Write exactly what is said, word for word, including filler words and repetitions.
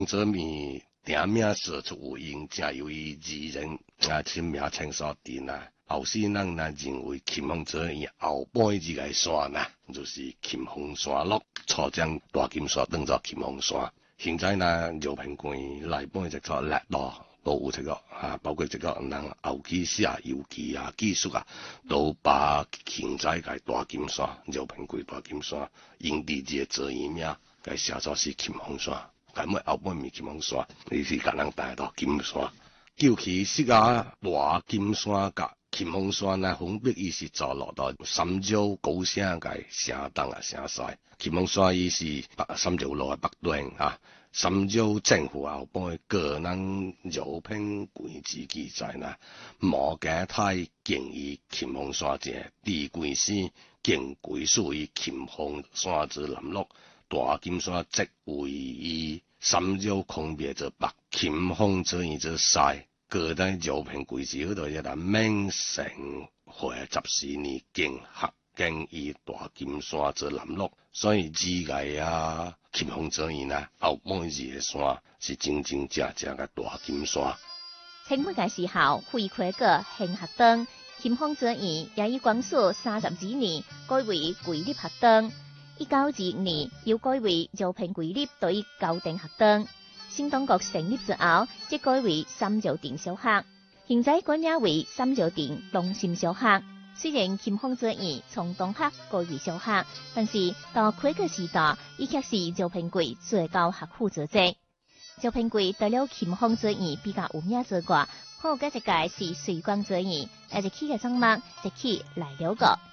这面定名说出有因，正由于二人啊亲名称所定啊。后世人呢认为秦风泽以后半这个山呐，就是秦风山麓，初将大金山当作秦风山。现在呢，饶平关内半这个列岛都有这个啊，包括这个人后期写游记啊、技术啊，都把现在个大金山、饶平关大金山因地这这一名，该写作是秦风山。咁咪後半面金峰山，你是甲人帶到金山，究其實啊，大金山甲金峰山啊，分別伊是坐落到三條高聲嘅城東啊城西。金峰山伊是北三條路嘅北端啊，三條政府後半個人饒平關之記載呢，無假太建議金峰山者地歸師，建歸屬於金峰山之南麓。大金山即位於三條空別之北，秦風之意之西，各在饒平歸之嗰度一個明成會十四年建合建於大金山之南麓，所以之個啊秦風之意呢，後半日嘅山是真真正正嘅大金山。 清末嘅時候，恢開個興學堂，秦風之意也以光緒三十二年改為歸立學堂。一九二五年又改為饒平歸立對高等學堂，新當局成立之後，即改為三條店小學，現在改名為三條店東心小學。雖然秦風之意從東學改為小學，但是到開國時代，伊卻是饒平貴最高學府之一。饒平貴除了秦風之意比較有名之外，還有個一個是水光之意，而且起嘅章目即起來了個。